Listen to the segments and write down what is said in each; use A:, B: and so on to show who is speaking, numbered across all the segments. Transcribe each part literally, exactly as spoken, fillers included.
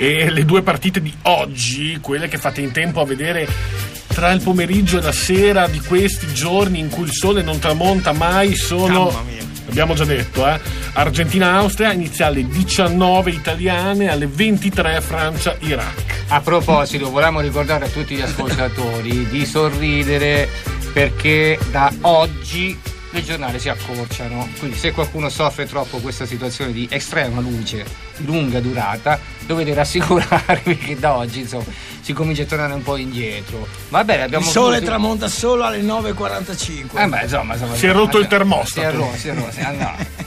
A: e le due partite di oggi, quelle che fate in tempo a vedere tra il pomeriggio e la sera di questi giorni in cui il sole non tramonta mai, sono,
B: mamma mia,
A: abbiamo già detto, eh, Argentina-Austria, inizia alle diciannove italiane, alle ventitré Francia-Iraq.
C: A proposito, volevamo ricordare a tutti gli ascoltatori di sorridere, perché da oggi le giornate si accorciano, quindi se qualcuno soffre troppo questa situazione di estrema luce di lunga durata, dovete rassicurarvi che da oggi insomma si comincia a tornare un po' indietro. Va bene, abbiamo
B: il sole
C: avuto...
B: tramonta solo alle nove e quarantacinque.
C: Eh beh, insomma, insomma,
A: si è rotto il termostato.
C: Si è rotto, si è rotto, si è rotto.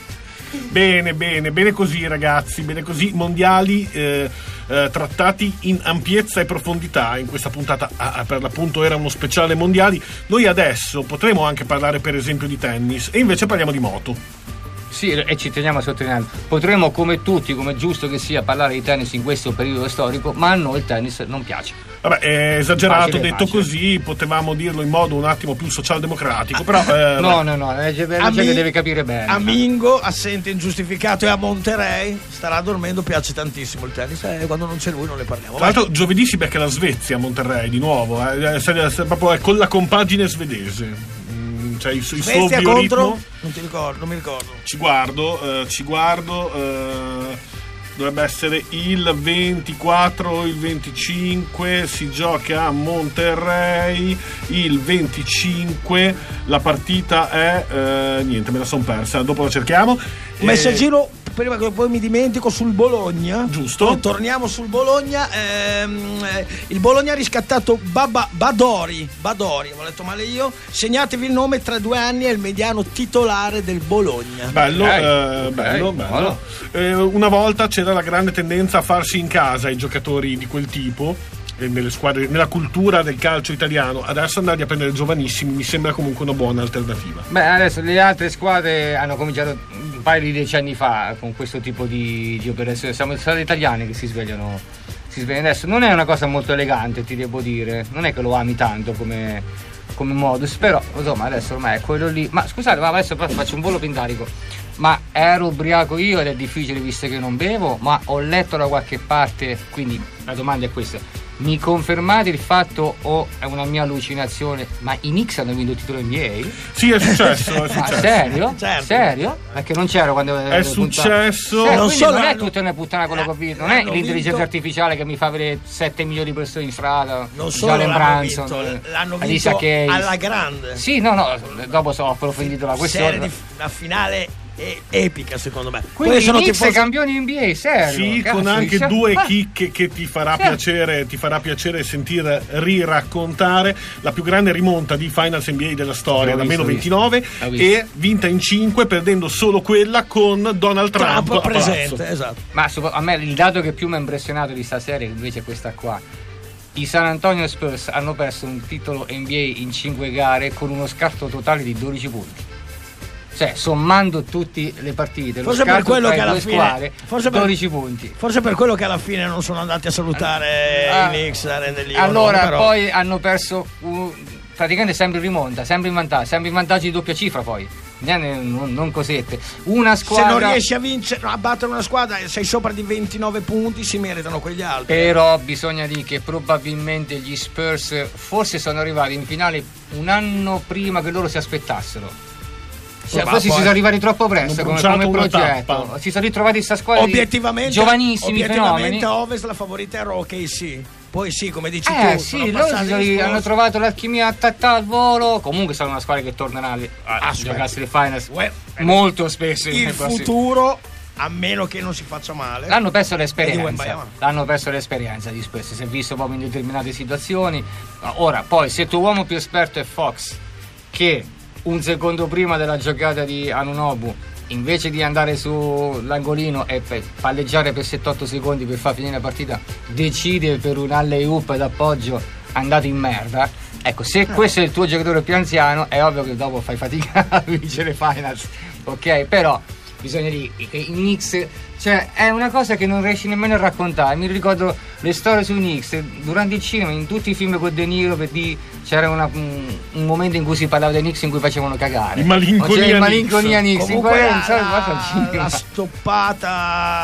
A: Bene, bene, bene così ragazzi, bene così, mondiali eh, eh, trattati in ampiezza e profondità in questa puntata, ah, per l'appunto era uno speciale mondiali. Noi adesso potremo anche parlare per esempio di tennis e invece parliamo di moto.
C: Sì, e ci teniamo a sottolineare, potremmo come tutti, come giusto che sia, parlare di tennis in questo periodo storico, ma a noi il tennis non piace.
A: Vabbè, è esagerato,
C: Facile,
A: detto
C: facile.
A: Così, potevamo dirlo in modo un attimo più socialdemocratico, però... Eh,
C: no, no, no, la gente
B: Mi-
C: deve capire bene.
B: A Mingo, assente ingiustificato, e a Monterey starà dormendo, piace tantissimo il tennis, e quando non c'è lui non ne parliamo.
A: Tra l'altro giovedì si becca la Svezia a Monterey di nuovo, eh, se- se- proprio è con la compagine svedese. Mm, cioè il, su- il suo
B: Svezia
A: bioritmo.
B: contro? Non ti ricordo, non mi ricordo.
A: Ci guardo, eh, ci guardo. Eh, dovrebbe essere il ventiquattro o il venticinque, si gioca a Monterey il venticinque, la partita è eh, niente, me la son persa, dopo la cerchiamo.
B: Un messaggino prima che poi mi dimentico sul Bologna.
A: Giusto.
B: Eh, torniamo sul Bologna. Ehm, eh, il Bologna ha riscattato Baba, Badori. Badori, avevo detto male io. Segnatevi il nome, tra due anni è il mediano titolare del Bologna.
A: Bello,
C: Ok,
A: eh,
C: ok,
A: bello, bello.
C: buono.
A: Eh, una volta c'era la grande tendenza a farsi in casa i giocatori di quel tipo, eh, nelle squadre, nella cultura del calcio italiano. Adesso andare a prendere giovanissimi mi sembra comunque una buona alternativa.
C: Beh, adesso le altre squadre hanno cominciato un paio di decenni fa con questo tipo di, di operazione. Siamo state italiane che si svegliano, si svegliano adesso. Non è una cosa molto elegante, ti devo dire. Non è che lo ami tanto come, come modus, però insomma adesso ormai è quello lì. Ma scusate, ma adesso proprio faccio un volo pindarico. Ma ero ubriaco io ed è difficile visto che non bevo, ma ho letto da qualche parte, quindi la domanda è questa: mi confermate il fatto o è una mia allucinazione, ma i Knicks hanno vinto il titolo N B A?
A: Sì, è successo, è
C: Ah,
A: successo.
C: serio?
B: Certo.
C: Serio? Perché non c'ero quando
A: È successo.
C: Eh,
B: Non
C: quindi
B: solo
C: non è
B: hanno-
C: tutta una puttana quello che ho capito, non è
B: hanno
C: l'intelligenza
B: vinto-
C: artificiale che mi fa vedere sette milioni di persone in strada,
B: Non solo
C: Jalen
B: l'hanno
C: Brunson,
B: vinto, l'hanno
C: Alicia
B: vinto
C: Keys.
B: alla grande.
C: Sì, no, no, dopo so, ho approfondito la
B: Serie
C: questione.
B: di, una finale e- epica secondo me.
C: Quindi
B: sono
C: i Knicks
B: tifosi-
C: campioni N B A, serio?
A: Sì,
C: Cazzo,
A: con anche
C: diciamo-
A: due
C: Ma-
A: chicche che ti farà
C: Sì.
A: piacere, ti farà piacere sentire riraccontare la più grande rimonta di Finals N B A della storia,
C: L'ho
A: da
C: visto,
A: meno
C: l'ho visto.
A: ventinove,
C: L'ho visto.
A: e vinta in cinque, perdendo solo quella con Donald Trump,
B: Trump
A: a palazzo.
B: presente, esatto.
C: Ma su- a me il dato che più mi ha impressionato di stasera invece è questa qua. I San Antonio Spurs hanno perso un titolo N B A in cinque gare con uno scarto totale di dodici punti. Cioè, sommando tutte le partite, lo
B: Forse per
C: scarto
B: quello
C: tra
B: che
C: le
B: alla
C: due
B: fine-
C: squadre,
B: forse per-
C: dodici punti.
B: Forse per quello che alla fine non sono andati a salutare
C: Ah,
B: i Knicks a rendergli
C: allora,
B: onore, però.
C: poi hanno perso uh, praticamente sempre in rimonta, sempre in vantaggio, sempre in vantaggio di doppia cifra poi. Non, non cosette. Una
B: Se
C: squadra.
B: non riesci a vincere, no, a battere una squadra e sei sopra di ventinove punti, si meritano quegli altri.
C: Però bisogna dire che probabilmente gli Spurs forse sono arrivati in finale un anno prima che loro si aspettassero. Cioè,
B: Ma
C: forse
B: poi
C: si sono arrivati troppo presto
A: hanno
C: come,
A: bruciato
C: come
A: una
C: progetto.
A: tappa.
C: Si sono ritrovati questa squadra
B: Obiettivamente,
C: di giovanissimi
B: obiettivamente
C: fenomeni.
B: a Ovest la favorita era O K C. Poi sì, come dici
C: Eh
B: tu,
C: sì,
B: sono
C: loro
B: passati
C: si sono-
B: gli
C: hanno
B: scorsi.
C: trovato l'alchimia tattà al volo. Comunque sono una squadra che tornerà a, a
B: Aspetta.
C: giocarsi le finals
B: Uè,
C: molto spesso. nei
B: il
C: prossimi-
B: futuro, a meno che non si faccia male.
C: L'hanno perso
B: E di
C: l'esperienza,
B: Wembanyama.
C: l'hanno perso l'esperienza di Spurs, si è visto proprio in determinate situazioni. Ora, poi, se il tuo uomo più esperto è Fox, che un secondo prima della giocata di Anunobu, invece di andare sull'angolino e pe- palleggiare per settantotto secondi per far finire la partita, decide per un alley-oop d'appoggio andato in merda. Ecco, se questo è il tuo giocatore più anziano, è ovvio che dopo fai fatica a vincere finals, ok? Però bisogna dire che i Knicks Cioè, è una cosa che non riesci nemmeno a raccontare. Mi ricordo le storie su Knicks durante il cinema, in tutti i film con De Niro, per dire, c'era una, un, un momento in cui si parlava dei Knicks in cui facevano cagare.
A: I malinconia,
C: il malinconia Knicks.
B: Comunque
C: in
B: la,
C: la,
B: la stoppata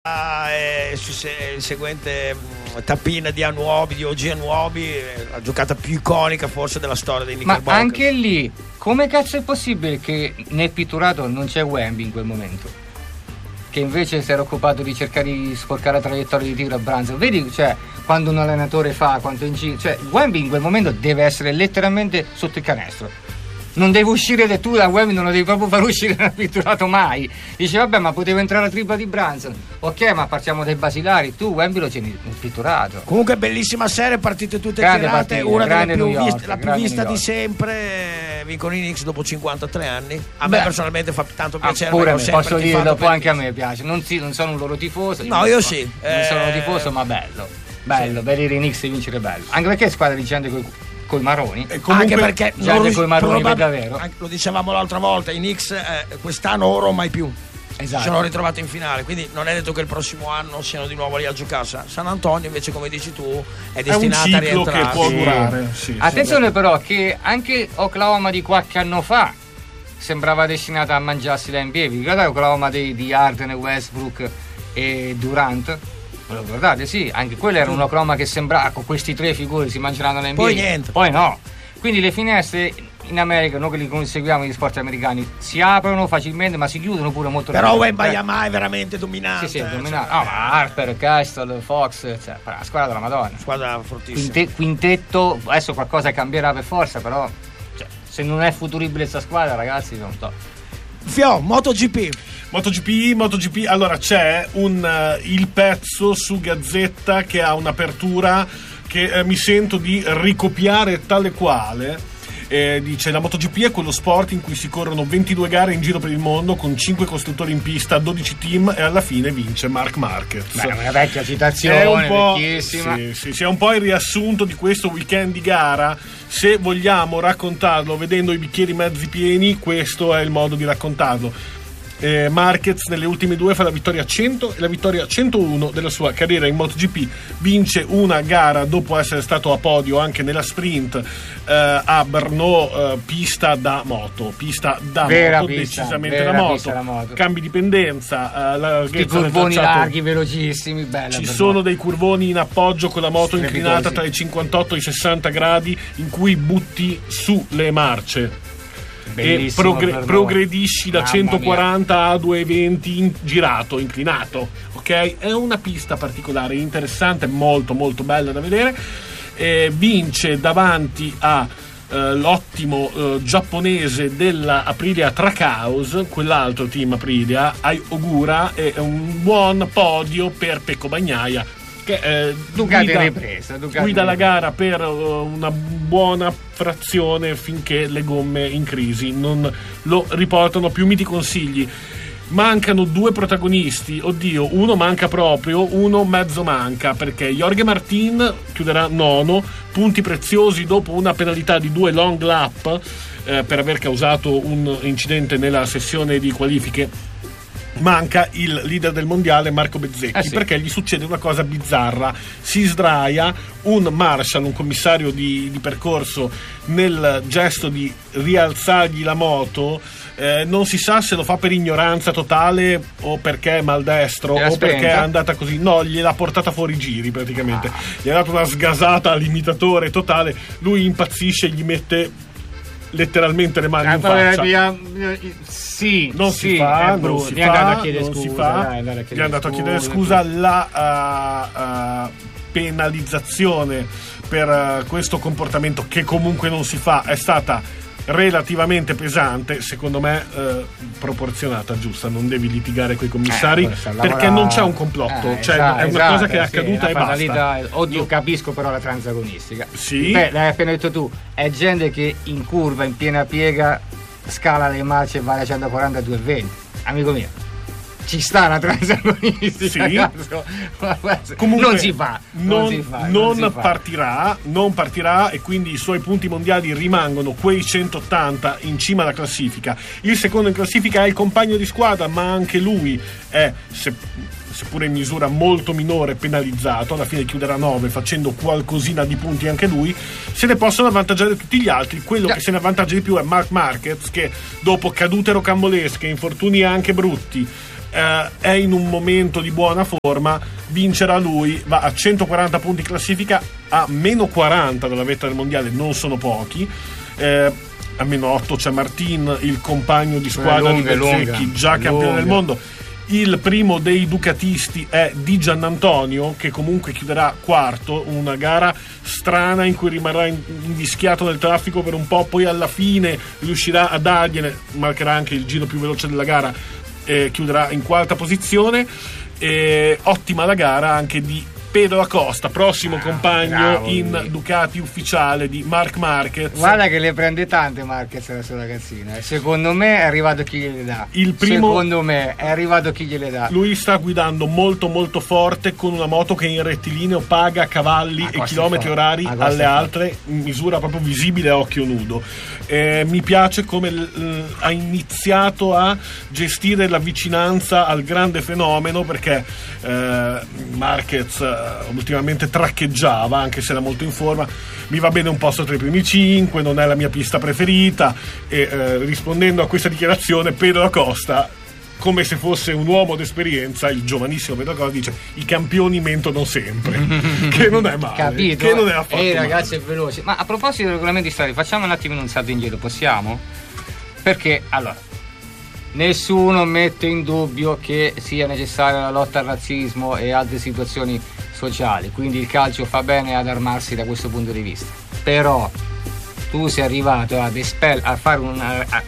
B: e il seguente tappina di Anuobi, di O G Anuobi, la giocata più iconica forse della storia dei Knickerbockers.
C: Ma anche lì, come cazzo è possibile che nel pitturato non c'è Wemby in quel momento? Che invece si era occupato di cercare di sporcare la traiettoria di tiro a Brunson. Vedi, cioè, quando un allenatore fa quanto in giro, cioè Wemby in quel momento deve essere letteralmente sotto il canestro, non deve uscire da tu da Wemby, non lo devi proprio far uscire dal pitturato mai. Dice vabbè, ma poteva entrare la tripla di Brunson, ok, ma partiamo dai basilari, tu Wemby lo tieni nel pitturato.
B: Comunque bellissima serie, partite tutte
C: grande
B: tirate,
C: partita,
B: una delle più
C: York,
B: viste, la più vista di sempre, vincono i Knicks dopo cinquantatré anni. A
C: Beh,
B: me personalmente fa tanto piacere,
C: ah, pure me,
B: sempre
C: posso dire
B: tifato
C: dopo
B: per
C: anche a me piace, non, si, non sono un loro tifoso,
B: no, io sì,
C: non
B: eh...
C: sono un tifoso, ma bello bello, sì. Vedere i Knicks vincere bello, anche perché è squadra di gente coi, coi maroni,
B: e comunque, anche perché
C: gente coi maroni
B: probab-
C: per davvero,
B: anche, lo dicevamo l'altra volta, i Knicks eh, quest'anno oro mai più.
C: Esatto.
B: Si sono ritrovati in finale, quindi non è detto che il prossimo anno siano di nuovo lì a giocarsi. San Antonio invece, come dici tu, è destinata
A: è un
B: a
A: ciclo
B: rientrare.
A: che può
C: sì.
A: durare, sì,
C: attenzione
A: sì,
C: però che anche Oklahoma di qualche anno fa sembrava destinata a mangiarsi la N B A. Vi ricordate Oklahoma di, di Harden, Westbrook e Durant? Ve lo ricordate? Sì, anche quello era un Oklahoma che sembrava con questi tre figuri si mangeranno la N B A,
B: poi niente,
C: poi no. Quindi le finestre in America, noi che li conseguiamo gli sport americani, si aprono facilmente ma si chiudono pure molto
B: però
C: rapidamente.
B: Wembanyama è veramente dominante.
C: Sì, sì,
B: cioè,
C: dominante. No, ma Harper, Castle, Fox, cioè, la squadra della Madonna.
B: Squadra fortissima.
C: Quinte, quintetto, adesso qualcosa cambierà per forza, però cioè, se non è futuribile questa squadra, ragazzi, non so.
B: Fio, MotoGP.
A: MotoGP, MotoGP, allora c'è un uh, il pezzo su Gazzetta che ha un'apertura che eh, mi sento di ricopiare tale quale. Eh, dice la MotoGP è quello sport in cui si corrono ventidue gare in giro per il mondo con cinque costruttori in pista, dodici team e alla fine vince Marc Marquez.
C: Beh, è una vecchia citazione,
A: è un po',
C: vecchissima.
A: Sì, sì, sì, è un po' il riassunto di questo weekend di gara. Se vogliamo raccontarlo vedendo i bicchieri mezzi pieni, questo è il modo di raccontarlo. Eh, Marquez nelle ultime due fa la vittoria cento e la vittoria centouno della sua carriera in MotoGP, vince una gara dopo essere stato a podio anche nella sprint eh, a Brno, eh, pista da moto, pista da
C: vera
A: moto,
C: pista,
A: decisamente da moto.
C: moto,
A: cambi di pendenza, eh, la
C: i curvoni larghi, velocissimi, bella.
A: Ci sono dei curvoni in appoggio con la moto inclinata tra i cinquantotto e i sessanta gradi in cui butti su le marce. E progre- progredisci da centoquaranta a duecentoventi in- girato, inclinato, ok? È una pista particolare, interessante, molto molto bella da vedere. Eh, vince davanti a eh, l'ottimo eh, giapponese della Aprilia Trackhouse, quell'altro team Aprilia, Ai Ogura, e un buon podio per Pecco Bagnaia, che eh,
C: Ducati
A: guida,
C: ripresa, Ducati
A: guida la
C: ripresa.
A: gara per uh, una buona frazione finché le gomme in crisi non lo riportano più. Miti consigli: mancano due protagonisti, oddio, uno manca proprio, uno mezzo manca, perché Jorge Martin chiuderà nono, punti preziosi dopo una penalità di due long lap eh, per aver causato un incidente nella sessione di qualifiche. Manca il leader del mondiale Marco Bezzecchi,
C: eh sì.
A: perché gli succede una cosa bizzarra: si sdraia, un marshal, un commissario di, di percorso, nel gesto di rialzargli la moto, eh, non si sa se lo fa per ignoranza totale o perché è maldestro o
C: spenta.
A: perché è andata così, no, gliel'ha portata fuori giri praticamente,
C: ah.
A: gli ha dato una sgasata all'imitatore totale, lui impazzisce e gli mette letteralmente le mani in faccia.
C: Via, sì,
A: non
C: sì,
A: si fa,
C: non
A: si
C: è andato
A: fa,
C: a chiedere
A: non
C: scusa,
A: si fa.
C: dai, è
A: Gli è andato a chiedere scusa. La uh, uh, penalizzazione per uh, questo comportamento, che comunque non si fa, è stata relativamente pesante, secondo me eh, proporzionata, giusta. Non devi litigare con i commissari,
C: eh,
A: perché non c'è un complotto,
C: eh,
A: cioè
C: esatto,
A: è una
C: esatto,
A: cosa che è
C: sì,
A: accaduta e basta.
C: Oddio, capisco però la transagonistica.
A: Sì.
C: Beh, l'hai appena detto tu, è gente che in curva, in piena piega, scala le marce e va da centoquaranta a duecentoventi. Amico mio, ci sta la transagonistica,
A: sì.
C: cazzo.
A: Comunque
C: non si fa, non,
A: non,
C: si fa,
A: non,
C: non si fa.
A: partirà, non partirà, e quindi i suoi punti mondiali rimangono quei centottanta in cima alla classifica. Il secondo in classifica è il compagno di squadra, ma anche lui è, se seppure in misura molto minore, penalizzato, alla fine chiuderà nove facendo qualcosina di punti anche lui, se ne possono avvantaggiare tutti gli altri. Quello yeah. che se ne avvantaggia di più è Marc Marquez, che dopo cadute rocambolesche, infortuni anche brutti, eh, è in un momento di buona forma. Vincerà lui, va a centoquaranta punti classifica, a meno quaranta dalla vetta del mondiale, non sono pochi. eh, a meno otto c'è Martin, il compagno di squadra lunga, di Bezzecchi, già campione lunga. del mondo. Il primo dei ducatisti è Di Giannantonio, che comunque chiuderà quarto, una gara strana in cui rimarrà invischiato nel traffico per un po', poi alla fine riuscirà a dargliene, marcherà anche il giro più veloce della gara, eh, chiuderà in quarta posizione. Eh, ottima la gara anche di Pedro Acosta, prossimo ah, compagno bravo, in lui. Ducati ufficiale di Marc Marquez.
C: Guarda che le prende tante Marquez la sua ragazzina. Secondo me è arrivato chi gliele dà.
A: Il primo,
C: Secondo me è arrivato chi gliele dà.
A: Lui sta guidando molto molto forte con una moto che in rettilineo paga cavalli ah, e chilometri forte. orari ah, alle altre, in misura proprio visibile a occhio nudo. Eh, mi piace come l- ha iniziato a gestire la vicinanza al grande fenomeno, perché eh, Marquez ultimamente traccheggiava, anche se era molto in forma. Mi va bene un posto tra i primi cinque, non è la mia pista preferita. E eh, rispondendo a questa dichiarazione, Pedro Acosta, come se fosse un uomo d'esperienza, il giovanissimo Pedro Acosta dice: i campioni mentono sempre. Che non è male.
C: Capito?
A: Che non è affatto
C: Ehi ragazzi,
A: male.
C: È veloce. Ma a proposito dei regolamenti stradali, facciamo un attimo un salto indietro, possiamo? Perché allora, nessuno mette in dubbio che sia necessaria la lotta al razzismo e altre situazioni sociali, quindi il calcio fa bene ad armarsi da questo punto di vista. Però tu sei arrivato ad espel- a fare una a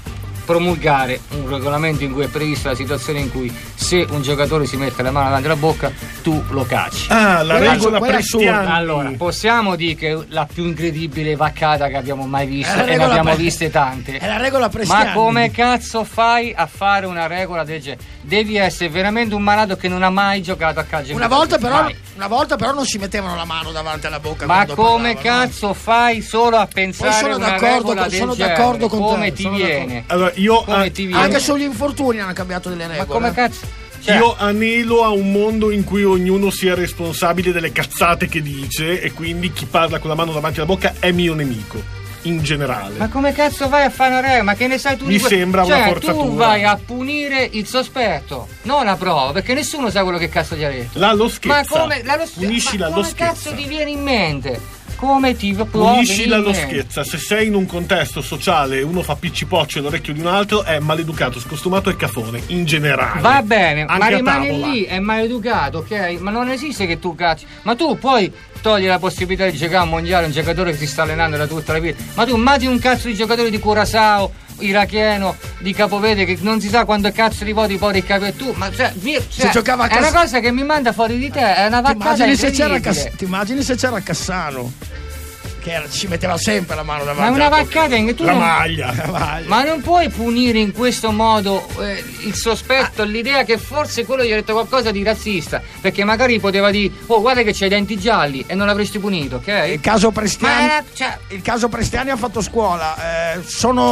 C: promulgare un regolamento in cui è prevista la situazione in cui se un giocatore si mette la mano davanti alla bocca tu lo cacci.
A: Ah, la
C: quella,
A: regola
C: quella
A: Prestiani.
C: Allora, possiamo dire che è la più incredibile vaccata che abbiamo mai visto, e ne abbiamo pre- viste tante.
B: È la regola Prestiani.
C: Ma come cazzo fai a fare una regola del genere? Devi essere veramente un malato che non ha mai giocato a calcio.
B: Una volta però, una volta però non si mettevano la mano davanti alla bocca.
C: Ma come
B: parlavano,
C: cazzo fai solo a pensare a una regola
B: con,
C: del
B: sono
C: genere?
B: d'accordo con
C: come
B: te,
C: ti
B: sono
C: viene?
A: Allora, io
C: come
A: a-
C: ti viene?
B: Anche sugli infortuni hanno cambiato delle regole.
C: Ma come cazzo? Cioè,
A: io anelo a un mondo in cui ognuno sia responsabile delle cazzate che dice, e quindi chi parla con la mano davanti alla bocca è mio nemico, in generale.
C: ma come cazzo vai a fare una regola? Ma che ne sai tu?
A: Mi
C: di que-
A: sembra
C: cioè,
A: una forzatura.
C: tu vai a punire il sospetto, non la prova, perché nessuno sa quello che cazzo gli ha detto.
A: La lo schezza.
C: Ma come la lo
A: Punisci la
C: ma
A: lo
C: come
A: schezza.
C: cazzo ti viene in mente? Come ti può
A: Punisci
C: venire
A: la
C: in
A: lo
C: mente?
A: schezza. Se sei in un contesto sociale e uno fa piccipocci all'orecchio di un altro, è maleducato, scostumato e cafone, in generale.
C: Va bene,
A: Anche
C: ma
A: a
C: rimane
A: tavola.
C: lì, è maleducato, ok? Ma non esiste che tu cacci. Ma tu puoi togliere la possibilità di giocare a un mondiale un giocatore che si sta allenando da tutta la vita. Ma tu immagini un cazzo di giocatore di Curaçao, iracheno, di Capoverde, che non si sa quando cazzo di voti poi il capo e tu. Ma cioè, via, cioè,
B: giocava a
C: è
B: Cas-
C: una cosa che mi manda fuori di te, è una
B: Ti
C: vaccata
B: immagini, se c'era
C: incredibile.
B: Cass- ti immagini se c'era Cassano, che era, ci metteva sempre la mano davanti.
C: Ma è una
B: alla bocca.
C: vaccata in che tu
A: La
C: non...
A: maglia.
B: La maglia.
C: Ma non puoi punire in questo modo eh, il sospetto, l'idea che forse quello gli ha detto qualcosa di razzista, perché magari poteva dire: oh, guarda che c'hai i denti gialli, e non l'avresti punito, ok?
B: Il caso Prestiani,
C: Ma era- cioè-
B: il caso Prestiani ha fatto scuola. Eh,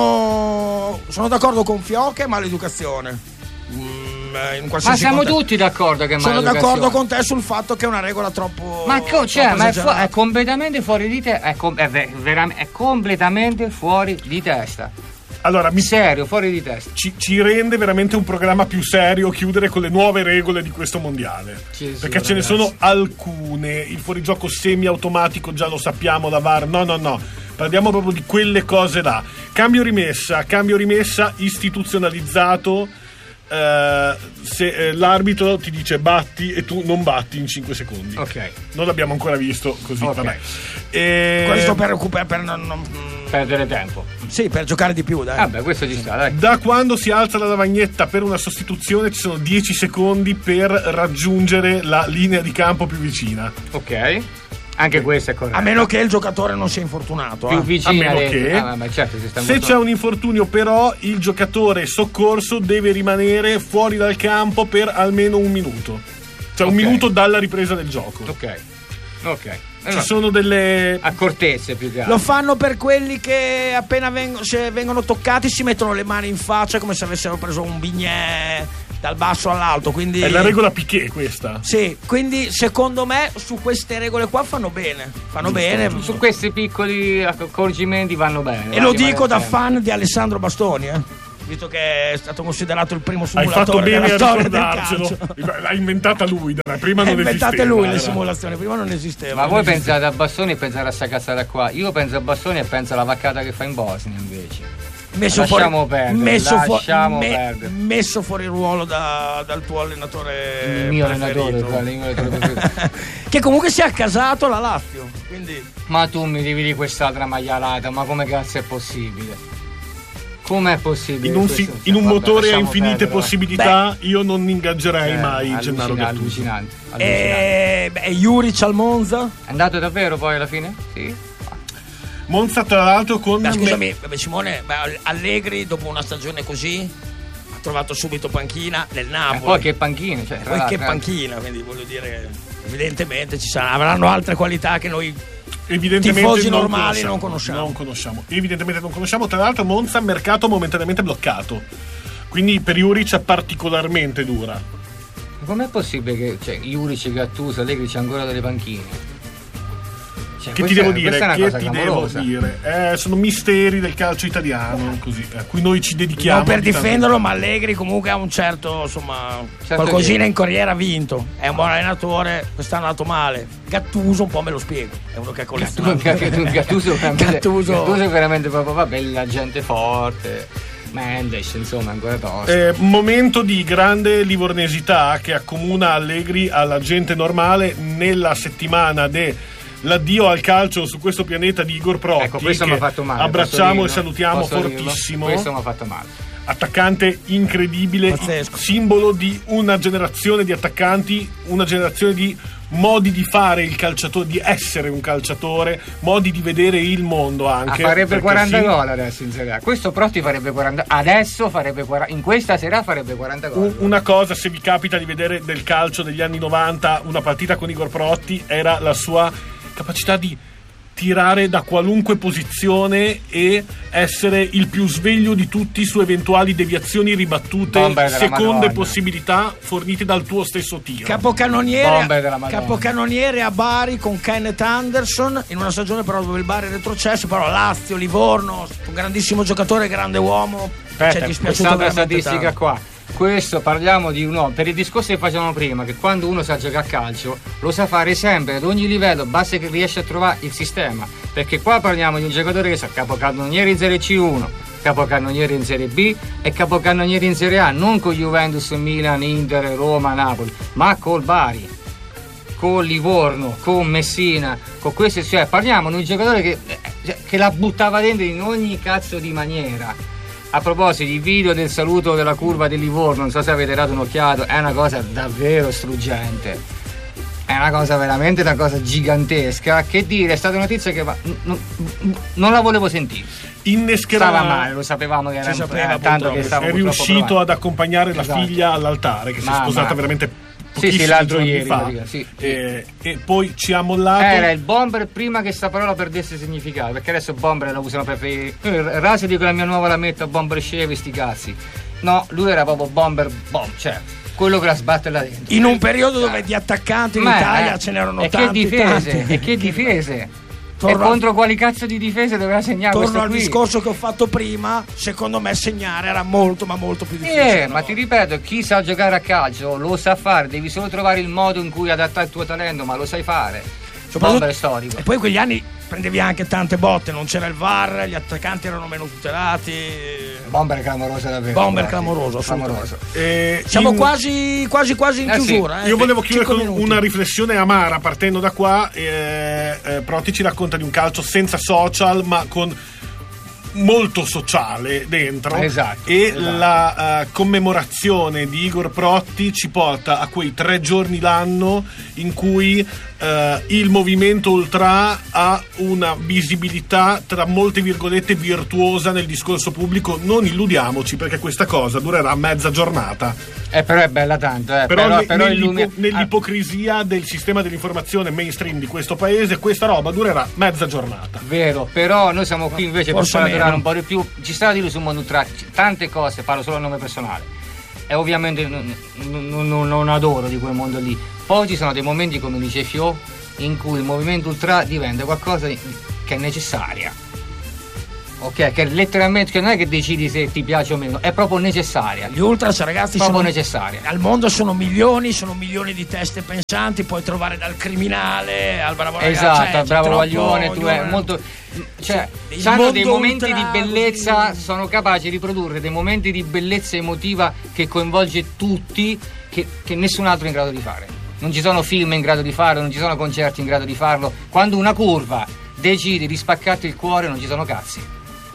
B: sono, sono d'accordo con Fioche, è maleducazione. Mm, eh, in
C: Ma
B: qualsiasi
C: siamo
B: contesto.
C: tutti d'accordo che è
B: Sono
C: maleducazione.
B: d'accordo con te sul fatto che è una regola troppo.
C: Ma co- cioè,
B: troppo
C: ma è, fu-
B: esagerata.
C: è completamente fuori di te, è, com- è, ve- veram- è completamente fuori di testa.
A: Allora, mi
C: Serio, fuori di testa.
A: Ci, ci rende veramente un programma più serio chiudere con le nuove regole di questo mondiale.
C: Sì, sì,
A: perché ce ne
C: ragazzi.
A: sono alcune. Il fuorigioco semi-automatico già lo sappiamo da V A R. No, no, no. Parliamo proprio di quelle cose là. Cambio rimessa, cambio rimessa istituzionalizzato. Eh, se eh, l'arbitro ti dice batti e tu non batti in cinque secondi.
C: Ok.
A: Non l'abbiamo ancora visto così.
C: Ok.
A: Vabbè. E...
B: Questo per recuperare, per non, non-
C: Perdere tempo.
B: sì, per giocare di più, dai.
C: Vabbè, questo ci sta, dai.
A: Da quando si alza la lavagnetta per una sostituzione ci sono dieci secondi per raggiungere la linea di campo più vicina.
C: Ok. Anche questo è corretto.
B: A meno che il giocatore non sia infortunato.
C: più
B: eh.
C: vicina
A: a meno
C: dentro.
A: che-
C: Ah, vabbè, certo, si sta
A: Se
C: molto-
A: c'è un infortunio però il giocatore soccorso deve rimanere fuori dal campo per almeno un minuto. Cioè un
C: Ok.
A: minuto dalla ripresa del gioco.
C: Ok. Ok. Eh,
A: Ci
C: vabbè.
A: sono delle...
C: accortezze più che altro.
B: Lo fanno per quelli che appena vengono, se vengono toccati si mettono le mani in faccia come se avessero preso un bignè dal basso all'alto, quindi
A: è la regola Piquet questa.
B: Sì, quindi secondo me su queste regole qua fanno bene, fanno
A: Giusto,
B: bene.
A: giusto.
C: Su questi piccoli accorgimenti vanno bene.
B: E lo
C: rimane
B: dico da
C: sempre.
B: fan di Alessandro Bastoni, eh. visto che è stato considerato il primo
A: Hai fatto
B: simulatore
A: bene
B: della
A: a
B: storia del
A: ricordarcelo.
B: calcio.
A: L'ha inventata lui, dai, prima
B: Ha
A: non
B: inventate
A: esisteva.
B: lui le
A: era.
B: simulazioni, prima non esisteva.
C: Ma
B: non
C: voi
B: esisteva.
C: pensate a Bastoni e pensate a sta cazzata qua. Io penso a Bastoni e penso alla vaccata che fa in Bosnia invece.
B: messo
C: Lasciamo
B: fuori,
C: perdere,
B: messo, fu-
C: lasciamo
B: me-
C: perdere.
B: messo fuori ruolo da- dal tuo allenatore
C: Il mio
B: preferito.
C: allenatore, quale il mio allenatore preferito.
B: Che comunque si è accasato la Lazio, quindi
C: Ma tu mi devi di quest'altra maglialata, ma come cazzo è possibile? Com'è possibile?
A: In un,
C: questo?
A: si- in un
C: Vabbè,
A: motore a
C: lasciamo
A: infinite
C: perdere.
A: possibilità, io non ingaggerei
C: Eh,
A: mai Gennaro
C: allucina-
A: Gattuso.
C: allucinante, allucinante.
B: e beh, Juric al Monza.
C: È andato davvero poi alla fine? Sì.
A: Monza tra l'altro con
B: Beh, scusami, beh, Simone, beh, Allegri dopo una stagione così ha trovato subito panchina nel
C: E
B: Napoli.
C: poi che panchina, cioè, tra
B: Poi che
C: l'altro,
B: panchina, quindi voglio dire, evidentemente ci saranno, avranno altre qualità che noi
A: evidentemente
B: tifosi
A: non
B: normali
A: conosciamo,
B: non conosciamo.
A: non conosciamo. Evidentemente non conosciamo. Tra l'altro Monza mercato momentaneamente bloccato, quindi per Juric è particolarmente dura.
C: Com'è possibile che cioè, Juric, Gattuso, Allegri c'è ancora delle panchine? Cioè,
A: Che ti
C: questa
A: devo
C: è-
A: dire?
C: questa è una
A: Che
C: cosa
A: ti devo
C: clamorosa.
A: dire? Eh, sono misteri del calcio italiano, così, a cui noi ci dedichiamo.
B: non per
A: di tanto.
B: difenderlo, ma Allegri comunque ha un certo, insomma,
C: Certo
B: qualcosina
C: che-
B: in carriera ha vinto. È un buon allenatore, quest'anno è andato male. Gattuso un po' me lo spiego, è uno che ha collezionato.
C: Gattuso, Gattuso, veramente,
B: Gattuso.
C: Gattuso è veramente proprio vabbè, la gente forte. Mendes, insomma, ancora tosto.
A: Eh, momento di grande livornesità che accomuna Allegri alla gente normale nella settimana dell'addio al calcio su questo pianeta di Igor Protti.
C: Ecco, questo
A: che
C: mi ha fatto male.
A: abbracciamo
C: posso
A: e salutiamo
C: dirlo? Posso dirlo?
A: fortissimo.
C: Questo mi ha fatto male.
A: Attaccante incredibile,
B: Pazzesco.
A: simbolo di una generazione di attaccanti, una generazione di modi di fare il calciatore, di essere un calciatore, modi di vedere il mondo anche.
C: Ah, farebbe
A: perché
C: quaranta
A: sì,
C: gol adesso in Serie A. Questo Protti farebbe quaranta. Adesso farebbe quaranta. In questa sera farebbe quaranta gol.
A: Un- Una cosa, se vi capita di vedere del calcio degli anni novanta, una partita con Igor Protti, era la sua capacità di tirare da qualunque posizione e essere il più sveglio di tutti su eventuali deviazioni ribattute,
C: Bomber della
A: seconde
C: Madonna.
A: possibilità fornite dal tuo stesso tiro.
B: Capocannoniere,
C: Bombe della Madonna.
B: capocannoniere a Bari con Kenneth Anderson in una stagione però dove il Bari è retrocesso, però Lazio, Livorno, un grandissimo giocatore, grande uomo. Ci è
C: Aspetta,
B: dispiaciuto
C: quest'altra
B: veramente
C: statistica
B: tanto.
C: qua. Questo parliamo di un uomo, per il discorso che facevamo prima, che quando uno sa giocare a calcio lo sa fare sempre ad ogni livello, basta che riesce a trovare il sistema, perché qua parliamo di un giocatore che sa capocannoniere in Serie C uno, capocannoniere in Serie B e capocannoniere in Serie A, non con Juventus, Milan, Inter, Roma, Napoli, ma col Bari, con Livorno, con Messina, con queste, cioè parliamo di un giocatore che, che la buttava dentro in ogni cazzo di maniera. A proposito di video del saluto della curva di Livorno, non so se avete dato un'occhiata, è una cosa davvero struggente. È una cosa veramente una cosa gigantesca. Che dire, è stata una notizia che va, n- n- non la volevo sentire.
A: Innescherà,
C: Stava male, lo sapevamo che era
B: Si sapeva,
C: eh, tanto
B: purtroppo.
C: che stava
A: è
C: purtroppo
A: riuscito
C: provando.
A: ad accompagnare la
C: Esatto.
A: figlia all'altare, che si è
C: Mamma.
A: sposata veramente
C: Sì, sì,
A: pochissimi
C: l'altro
A: giorni
C: ieri,
A: fa.
C: praticamente, sì.
A: E, e poi ci ha mollato.
C: Era il bomber prima che sta parola perdesse significato, perché adesso bomber la usano per eh, Rasi dico la mia nuova lametta, bomber sceve, sti cazzi. No, lui era proprio bomber bomb, cioè quello che la sbatte là dentro.
B: In un periodo dove di attaccanti in
C: Ma,
B: Italia
C: eh,
B: ce n'erano
C: e
B: tanti,
C: che difese,
B: tanti.
C: e che difese.
B: Torno
C: e contro quali cazzo di difese doveva segnare
B: Torno
C: questo
B: al
C: qui?
B: discorso che ho fatto prima, secondo me segnare era molto ma molto più difficile.
C: Eh, ma ti ripeto, chi sa giocare a calcio lo sa fare, devi solo trovare il modo in cui adattare il tuo talento, ma lo sai fare.
B: Soprattutto-
C: Bomber storico.
B: E poi quegli anni prendevi anche tante botte, non c'era il V A R, gli attaccanti erano meno tutelati.
C: Bomber clamoroso davvero.
B: Bomber
C: Sì,
B: clamoroso,
C: clamoroso.
A: Eh,
B: Siamo
A: in-
B: quasi quasi quasi in
C: Eh sì.
B: chiusura. eh.
A: Io volevo chiudere
B: Cinque
A: con
B: minuti.
A: una riflessione amara partendo da qua. Eh, eh, Protti ci racconta di un calcio senza social, ma con molto sociale dentro.
C: Esatto,
A: E
C: esatto.
A: la eh, commemorazione di Igor Protti ci porta a quei tre giorni l'anno in cui eh, il movimento ultra ha una visibilità tra molte virgolette virtuosa nel discorso pubblico. Non illudiamoci, perché questa cosa durerà mezza giornata.
C: Eh, però è bella tanto, eh.
A: Però,
C: Però,
A: ne-
C: però
A: nell'ipo-
C: illumi-
A: nell'ipocrisia del sistema dell'informazione mainstream di questo paese, questa roba durerà mezza giornata.
C: Ah, vero, però noi siamo qui invece per
B: Forse
C: far durare
B: meno.
C: un po' di più. Ci sta di lui su Mondo Ultra, tante cose, parlo solo a nome personale. È e ovviamente non, non, non adoro di quel mondo lì. Poi ci sono dei momenti, come dice Fio, in cui il movimento ultra diventa qualcosa che è necessaria. Ok, che letteralmente, che non è che decidi se ti piace o meno, è proprio necessaria.
B: Gli ultras, ragazzi,
C: proprio
B: sono
C: necessaria.
B: Al mondo sono milioni, sono milioni di teste pensanti, puoi trovare dal criminale al bravo ragazzo.
C: Esatto,
B: cioè,
C: al bravo
B: troppo,
C: Guaglione, tu è molto. Cioè, sì, hanno dei momenti ultra, di bellezza, così. Sono capaci di produrre dei momenti di bellezza emotiva che coinvolge tutti, che, che nessun altro è in grado di fare. Non ci sono film in grado di farlo, non ci sono concerti in grado di farlo. Quando una curva decide di spaccarti il cuore, non ci sono cazzi.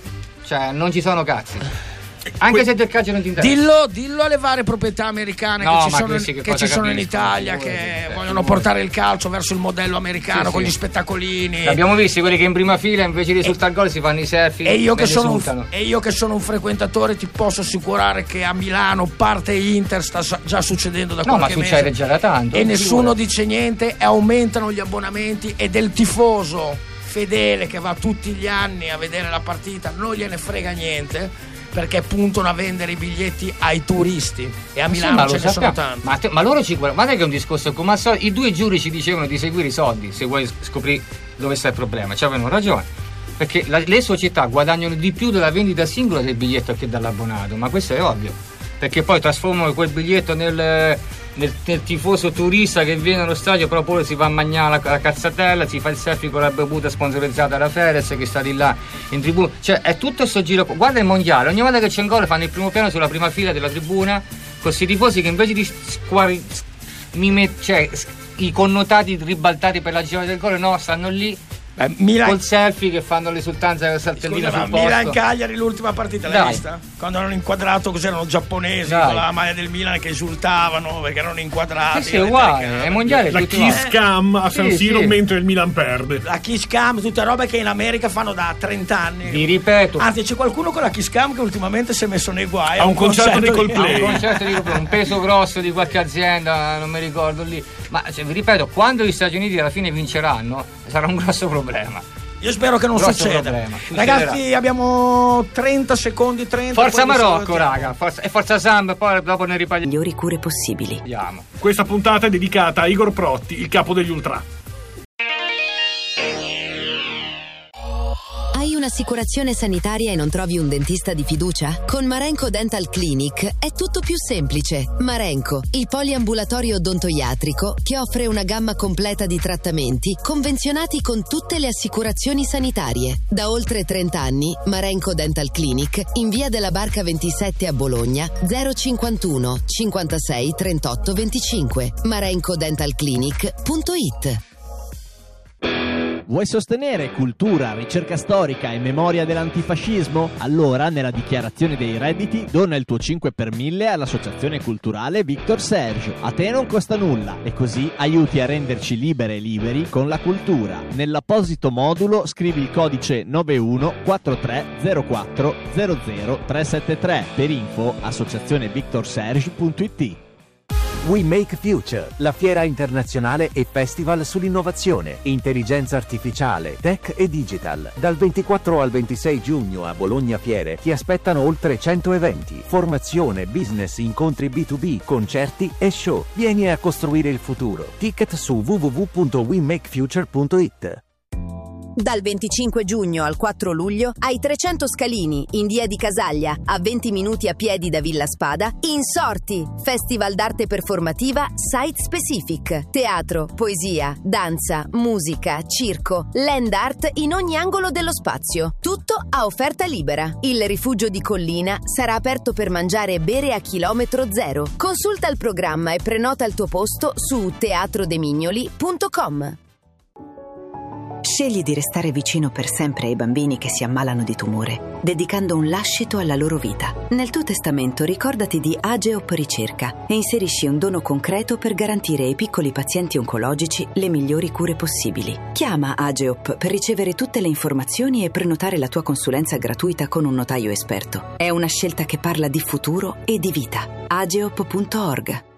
C: Cioè, non ci sono cazzi. Anche se del calcio non ti interessa.
B: Dillo, dillo alle varie proprietà americane
C: no,
B: che ci sono,
C: che
B: che ci sono in Italia,
C: vuoi,
B: che
C: vuoi,
B: vogliono
C: vuoi.
B: portare il calcio verso il modello americano, sì, con sì. gli spettacolini.
C: Abbiamo visto quelli che in prima fila invece di risultare al gol si fanno i selfie.
B: E io, che sono un, e io che sono un frequentatore ti posso assicurare che a Milano parte Inter sta già succedendo da
C: no,
B: qualche mese.
C: No, ma succede già da tanto.
B: E nessuno dice niente e aumentano gli abbonamenti e del tifoso fedele che va tutti gli anni a vedere la partita non gliene frega niente, perché puntano a vendere i biglietti ai turisti e a Milano sì, ce ne sono tanti.
C: Ma, te, ma loro ci guardano, guarda che è un discorso come al solito, i due giuri ci dicevano di seguire i soldi se vuoi scoprire dove sta il problema, ci avevano ragione, perché la, le società guadagnano di più dalla vendita singola del biglietto che dall'abbonato, ma questo è ovvio, perché poi trasformano quel biglietto nel Nel, nel tifoso turista che viene allo stadio, però poi si va a mangiare la, la cazzatella, si fa il selfie con la bevuta sponsorizzata da Ferez che sta di là in tribuna, cioè è tutto sto giro. Guarda il mondiale, ogni volta che c'è un gol fanno il primo piano sulla prima fila della tribuna, questi tifosi che invece di squari, mime, cioè, i connotati ribaltati per la gioia del gol, no, stanno lì eh, Milan... col selfie che fanno l'esultanza della saltellina sul posto.
B: Milan-Cagliari l'ultima partita l'hai Dai. vista? Quando hanno inquadrato così erano giapponesi Dai. con la maglia del Milan che esultavano perché erano inquadrati.
C: Sì, sì, è uguale, è mondiale.
A: La kiss cam a San Siro sì, sì. mentre il Milan perde.
B: La kiss cam, tutte robe che in America fanno da trenta anni.
C: Vi ripeto.
B: Anzi, c'è qualcuno con la kiss cam che ultimamente si è messo nei guai.
A: A un, un concerto, concerto di Coldplay.
C: A un concerto di Coldplay, un peso grosso di qualche azienda, non mi ricordo lì. Ma cioè, vi ripeto, quando gli Stati Uniti alla fine vinceranno, sarà un grosso problema.
B: Io spero che non
C: Grosso
B: succeda.
C: Problema.
B: Ragazzi, abbiamo trenta secondi, trenta.
C: Forza Marocco, raga. Forza, e forza Samba, poi dopo ne riparliamo.
D: Migliori cure possibili.
C: Andiamo.
A: Questa puntata è dedicata a Igor Protti, il capo degli Ultra.
D: Hai un'assicurazione sanitaria e non trovi un dentista di fiducia? Con Marenco Dental Clinic è tutto più semplice. Marenco, il poliambulatorio odontoiatrico che offre una gamma completa di trattamenti convenzionati con tutte le assicurazioni sanitarie. Da oltre trenta anni, Marenco Dental Clinic in via della Barca ventisette a Bologna zero cinquantuno cinquantasei trentotto venticinque. marenco dental clinic punto it.
E: Vuoi sostenere cultura, ricerca storica e memoria dell'antifascismo? Allora, nella dichiarazione dei redditi, dona il tuo cinque per mille all'associazione culturale Victor Serge. A te non costa nulla e così aiuti a renderci libere e liberi con la cultura. Nell'apposito modulo scrivi il codice nove uno quattro tre zero quattro zero zero tre sette tre. Per info associazione victor serge punto it.
F: We Make Future, la fiera internazionale e festival sull'innovazione, intelligenza artificiale, tech e digital. Dal ventiquattro al ventisei giugno a Bologna Fiere ti aspettano oltre cento eventi, formazione, business, incontri B due B, concerti e show. Vieni a costruire il futuro. Ticket su w w w punto we make future punto it.
D: Dal venticinque giugno al quattro luglio ai trecento Scalini in via di Casaglia, a venti minuti a piedi da Villa Spada, Insorti, festival d'arte performativa site specific, teatro, poesia, danza, musica, circo, land art in ogni angolo dello spazio, tutto a offerta libera. Il rifugio di Collina sarà aperto per mangiare e bere a chilometro zero. Consulta il programma e prenota il tuo posto su teatro de mignoli punto com. Scegli di restare vicino per sempre ai bambini che si ammalano di tumore, dedicando un lascito alla loro vita. Nel tuo testamento ricordati di Ageop Ricerca e inserisci un dono concreto per garantire ai piccoli pazienti oncologici le migliori cure possibili. Chiama Ageop per ricevere tutte le informazioni e prenotare la tua consulenza gratuita con un notaio esperto. È una scelta che parla di futuro e di vita. ageop punto org.